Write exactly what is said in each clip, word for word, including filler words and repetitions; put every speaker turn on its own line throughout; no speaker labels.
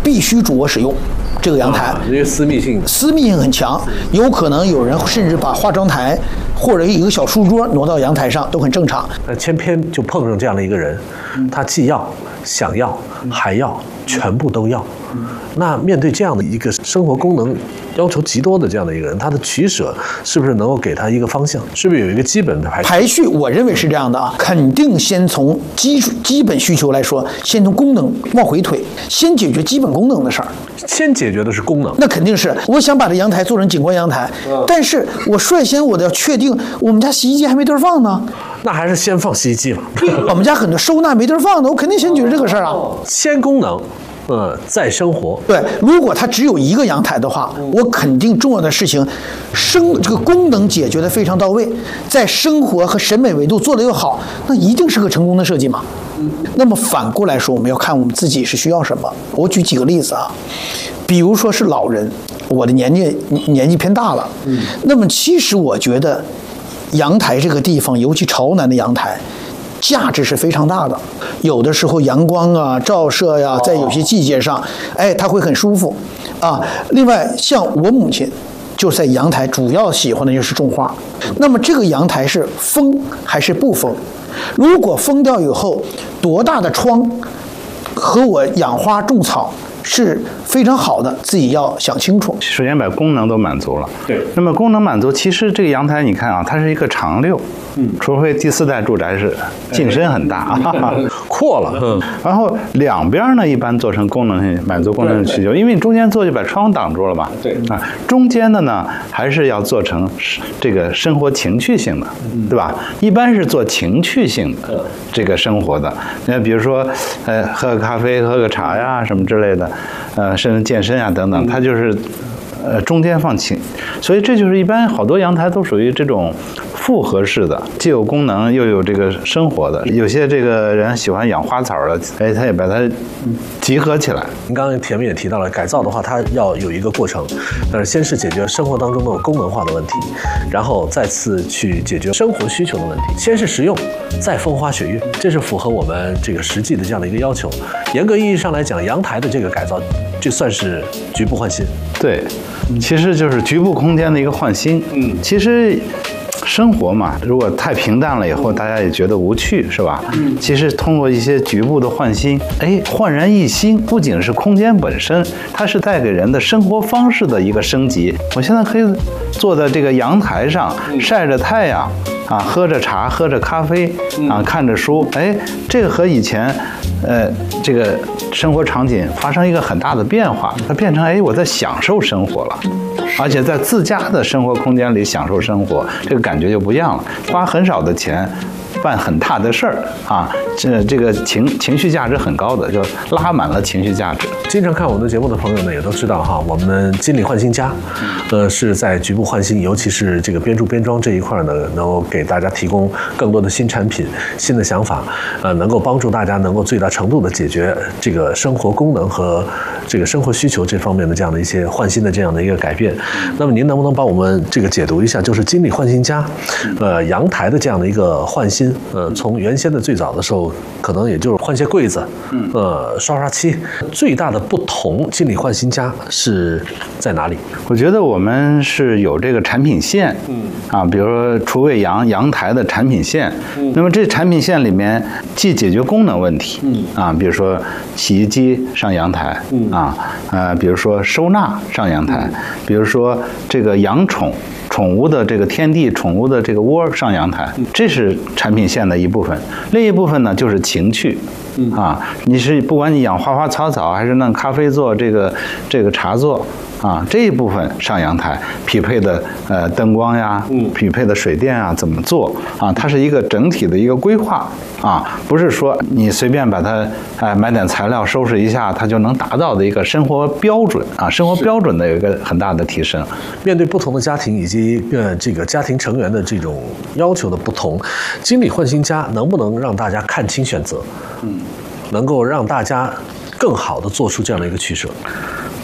必须主卧使用。这个阳台，
因为私密性，
私密性很强，有可能有人甚至把化妆台或者一个小书桌挪到阳台上，都很正常。
那偏偏就碰上这样的一个人，他既要、想要、还要，全部都要。那面对这样的一个生活功能要求极多的这样的一个人，他的取舍是不是能够给他一个方向？是不是有一个基本的排序？
排序，我认为是这样的啊，肯定先从基础基本需求来说，先从功能往回推，先解决基本功能的事儿。
先解决的是功能，
那肯定是我想把这阳台做成景观阳台，嗯、但是我率先我得要确定我们家洗衣机还没地儿放呢，
那还是先放洗衣机了。
我们家很多收纳没地儿放的，我肯定先解决这个事儿啊。
先功能。呃，在生活
对，如果它只有一个阳台的话，我肯定重要的事情，生这个功能解决的非常到位，在生活和审美维度做得又好，那一定是个成功的设计嘛。那么反过来说，我们要看我们自己是需要什么。我举几个例子啊，比如说是老人，我的年纪年纪偏大了，嗯，那么其实我觉得阳台这个地方，尤其朝南的阳台。价值是非常大的，有的时候阳光啊、照射呀、啊，在有些季节上，哎，它会很舒服，啊。另外，像我母亲，就在阳台主要喜欢的就是种花。那么这个阳台是封还是不封？如果封掉以后，多大的窗和我养花种草是非常好的，自己要想清楚。
首先把功能都满足了，
对。
那么功能满足，其实这个阳台你看啊，它是一个长溜。嗯，除非第四代住宅是进深很大啊，
扩了。嗯，
然后两边呢一般做成功能性满足功能性需求，因为你中间做就把窗挡住了嘛。
对
啊，中间的呢还是要做成这个生活情趣性的，对吧？一般是做情趣性的这个生活的，那比如说呃喝个咖啡、喝个茶呀什么之类的，呃甚至健身啊等等，它就是。呃，中间放情，所以这就是一般好多阳台都属于这种复合式的，既有功能又有这个生活的。有些这个人喜欢养花草的，哎，他也把它集合起来。
您刚刚前面也提到了，改造的话，它要有一个过程，但是先是解决生活当中的功能化的问题，然后再次去解决生活需求的问题。先是实用，再风花雪月，这是符合我们这个实际的这样的一个要求。严格意义上来讲，阳台的这个改造，就算是局部换新。
对。其实就是局部空间的一个换新。嗯，其实生活嘛，如果太平淡了以后，大家也觉得无趣，是吧？嗯，其实通过一些局部的换新，哎，焕然一新，不仅是空间本身，它是带给人的生活方式的一个升级。我现在可以坐在这个阳台上，晒着太阳啊，喝着茶，喝着咖啡啊，看着书，哎，这个和以前。呃，这个生活场景发生一个很大的变化，它变成哎，我在享受生活了，而且在自家的生活空间里享受生活，这个感觉就不一样了。花很少的钱，办很大的事儿啊，这这个情情绪价值很高的，就拉满了情绪价值。
经常看我们的节目的朋友呢，也都知道哈，我们金理焕新家，呃，是在局部换新，尤其是这个边住边装这一块呢，能够给大家提供更多的新产品、新的想法，呃，能够帮助大家能够最大程度的解决这个生活功能和这个生活需求这方面的这样的一些换新的这样的一个改变。那么您能不能帮我们这个解读一下，就是金理焕新家，呃，阳台的这样的一个换新？呃，从原先的最早的时候，可能也就是换些柜子，呃，刷刷漆，最大的不同，金理焕新家是在哪里？
我觉得我们是有这个产品线，嗯，啊，比如说厨卫阳阳台的产品线，嗯，那么这产品线里面既解决功能问题，嗯，啊，比如说洗衣机上阳台，嗯，啊，呃，比如说收纳上阳台，比如说这个养宠。宠物的这个天地，宠物的这个窝上阳台，这是产品线的一部分。另一部分呢，就是情趣，啊，你是不管你养花花草草，还是弄咖啡座，这个这个茶座。啊，这一部分上阳台匹配的呃灯光呀，嗯，匹配的水电啊，怎么做啊？它是一个整体的一个规划啊，不是说你随便把它哎买点材料收拾一下，它就能达到的一个生活标准啊，生活标准的有一个很大的提升。
面对不同的家庭以及呃这个家庭成员的这种要求的不同，金理焕新家能不能让大家看清选择？嗯，能够让大家更好的做出这样的一个取舍。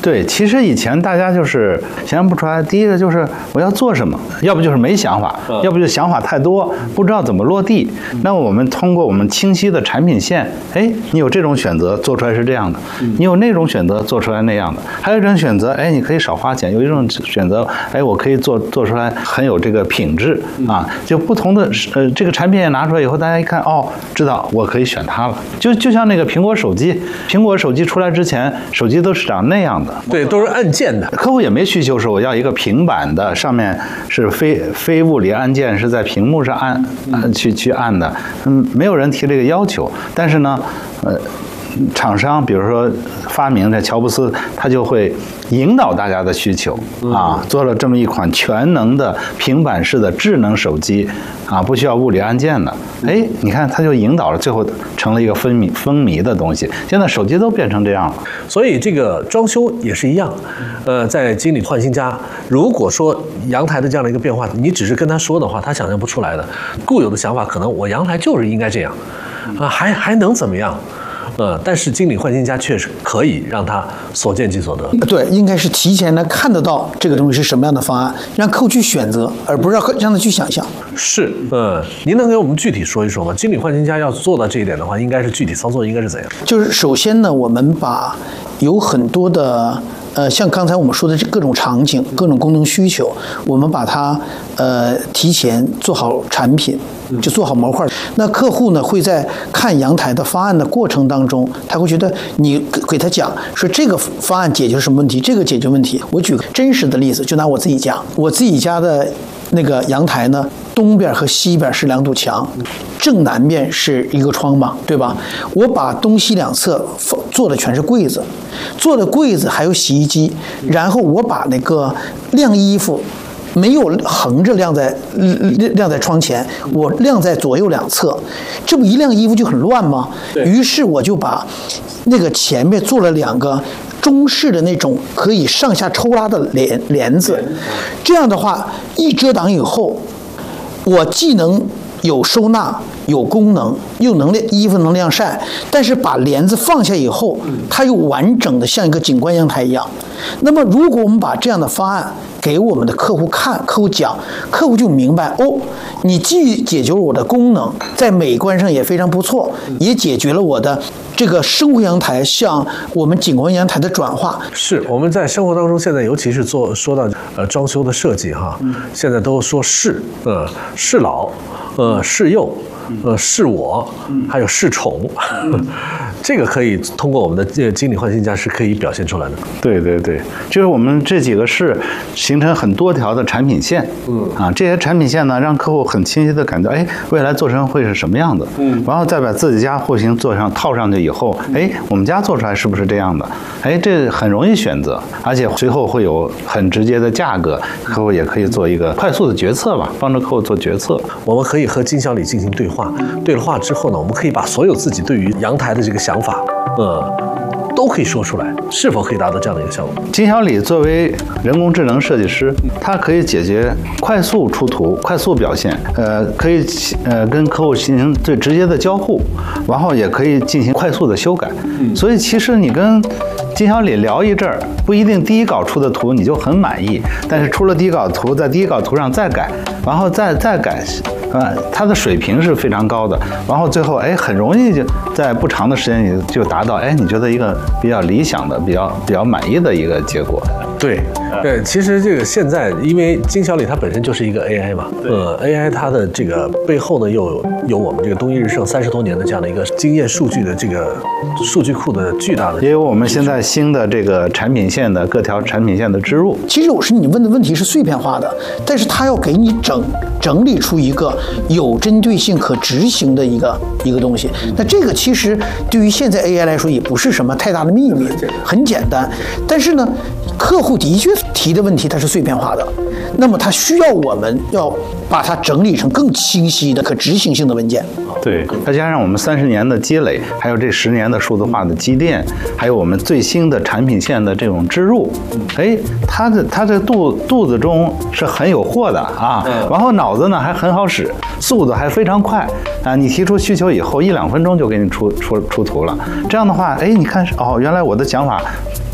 对，其实以前大家就是想象不出来，第一个就是我要做什么，要不就是没想法，要不就想法太多，不知道怎么落地。那我们通过我们清晰的产品线，哎，你有这种选择做出来是这样的，你有那种选择做出来那样的，还有一种选择，哎，你可以少花钱；有一种选择，哎，我可以做做出来很有这个品质啊。就不同的呃这个产品也拿出来以后，大家一看哦，知道我可以选它了。就就像那个苹果手机，苹果手机出来之前，手机都是长那样的。
对，都是按键的。
客户也没需求说我要一个平板的，上面是非非物理按键，是在屏幕上按按去去按的。嗯，没有人提这个要求。但是呢，呃，厂商比如说发明的乔布斯，他就会引导大家的需求啊，做了这么一款全能的平板式的智能手机啊，不需要物理按键的。哎，你看，他就引导了，最后成了一个风靡风靡的东西。现在手机都变成这样了。
所以这个装修也是一样，呃，在经理换新家，如果说阳台的这样的一个变化，你只是跟他说的话，他想象不出来的。固有的想法可能我阳台就是应该这样，啊，还还能怎么样？呃，但是经理换新家确实可以让他所见即所得。
对，应该是提前呢看得到这个东西是什么样的方案，让客户去选择，而不是让让他去想象。
是，呃，您能给我们具体说一说吗？经理换新家要做到这一点的话，应该是具体操作应该是怎样？
就是首先呢，我们把有很多的。呃，像刚才我们说的这各种场景、各种功能需求，我们把它呃提前做好产品，就做好模块。那客户呢会在看阳台的方案的过程当中，他会觉得你给他讲说这个方案解决什么问题，这个解决问题。我举个真实的例子，就拿我自己家，我自己家的那个阳台呢，东边和西边是两堵墙，正南面是一个窗嘛，对吧？我把东西两侧做的全是柜子，做的柜子还有洗衣机，然后我把那个晾衣服没有横着晾在晾在窗前，我晾在左右两侧，这不一晾衣服就很乱吗？于是我就把那个前面做了两个中式的那种可以上下抽拉的帘帘子，这样的话一遮挡以后，我既能有收纳有功能，又能衣服能晾晒，但是把帘子放下以后，它又完整的像一个景观阳台一样。那么如果我们把这样的方案给我们的客户看，客户讲，客户就明白哦，你既解决了我的功能，在美观上也非常不错，也解决了我的这个生活阳台向我们景观阳台的转化。
是我们在生活当中，现在尤其是做说到呃装修的设计哈，现在都说是呃是老呃是幼。呃，是我，还有是宠，这个可以通过我们的这个经理换新家是可以表现出来的。
对对对，就是我们这几个是形成很多条的产品线，嗯啊，这些产品线呢，让客户很清晰的感觉，哎，未来做成会是什么样的，嗯，然后再把自己家户型做上套上去以后，哎，我们家做出来是不是这样的？哎，这很容易选择，而且随后会有很直接的价格，客户也可以做一个快速的决策吧，帮助客户做决策。
我们可以和经销理进行对话。对了话之后呢，我们可以把所有自己对于阳台的这个想法，呃，都可以说出来，是否可以达到这样的一个效果？
经销理作为人工智能设计师，他可以解决快速出图、快速表现，呃，可以呃跟客户进行最直接的交互，然后也可以进行快速的修改。所以其实你跟经销理聊一阵儿，不一定第一稿出的图你就很满意，但是出了第一稿图，在第一稿图上再改，然后再再改。呃，它的水平是非常高的，然后最后哎，很容易就在不长的时间里就达到哎，你觉得一个比较理想的、比较比较满意的一个结果。
对对，其实这个现在因为经销理它本身就是一个 A I 嘛，呃 ，A I 它的这个背后呢又有有我们这个东一日盛三十多年的这样的一个经验数据的这个数据库的巨大的，
也有我们现在新的这个产品线的各条产品线的植入。
其实我是你问的问题是碎片化的，但是它要给你整整理出一个有针对性、可执行的一个一个东西。那这个其实对于现在 A I 来说也不是什么太大的秘密，很简单。但是呢，客户的确提的问题它是碎片化的，那么它需要我们要把它整理成更清晰的可执行性的文件。
对，再加上我们三十年的积累，还有这十年的数字化的积淀，还有我们最新的产品线的这种植入，哎，他的他这肚肚子中是很有货的啊，然后脑子呢还很好使，速度还非常快啊！你提出需求以后，一两分钟就给你出出出图了。这样的话，哎，你看哦，原来我的想法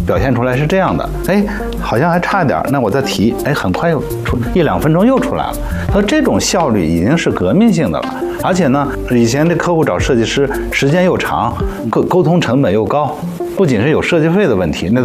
表现出来是这样的，哎，好像还差一点，那我再提，哎，很快又出一两分钟又出来了。他说这种效率已经是革命性的了，而且呢，以前这客户找设计师时间又长，沟沟通成本又高，不仅是有设计费的问题，那